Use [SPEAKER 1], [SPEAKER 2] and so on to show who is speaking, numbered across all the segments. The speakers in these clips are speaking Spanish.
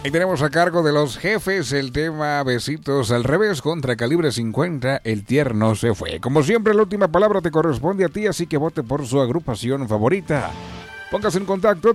[SPEAKER 1] Ahí tenemos a cargo de Los Jefes el tema Besitos al Revés contra Calibre 50, El Tierno se fue. Como siempre, la última palabra te corresponde a ti, así que vote por su agrupación favorita. Póngase en contacto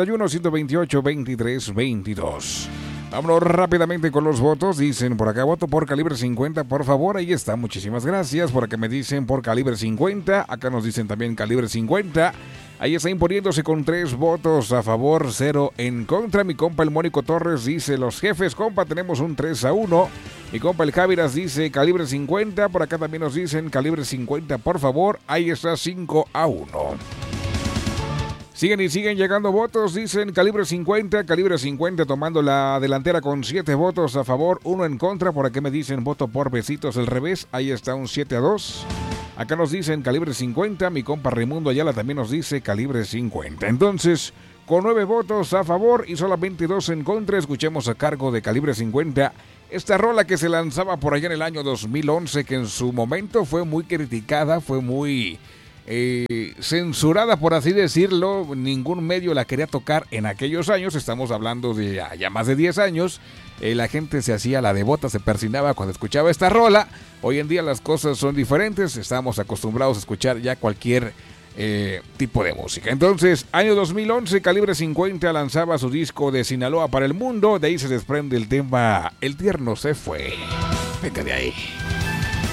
[SPEAKER 1] 351-128-2322. Vámonos rápidamente con los votos. Dicen por acá, voto por Calibre 50, por favor. Ahí está, muchísimas gracias. Por acá me dicen por Calibre 50. Acá nos dicen también Calibre 50. Ahí está imponiéndose con 3 votos a favor, 0 en contra. Mi compa el Mónico Torres dice Los Jefes, compa, tenemos un 3-1. Mi compa el Javiras dice Calibre 50. Por acá también nos dicen Calibre 50, por favor. Ahí está 5-1. Siguen y siguen llegando votos, dicen Calibre 50 tomando la delantera con 7 votos a favor, 1 en contra. Por aquí me dicen voto por Besitos al Revés, ahí está un 7-2. Acá nos dicen Calibre 50, mi compa Raimundo Ayala también nos dice Calibre 50. Entonces, con 9 votos a favor y solamente 2 en contra, escuchemos a cargo de Calibre 50 esta rola que se lanzaba por allá en el año 2011, que en su momento fue muy criticada, fue muy censurada, por así decirlo. Ningún medio la quería tocar en aquellos años. Estamos hablando de ya más de 10 años. La gente se hacía la devota, se persinaba cuando escuchaba esta rola. Hoy en día las cosas son diferentes. Estamos acostumbrados a escuchar ya cualquier tipo de música. Entonces, año 2011, Calibre 50 lanzaba su disco de Sinaloa para el mundo. De ahí se desprende el tema El Tierno se fue. Venga de ahí.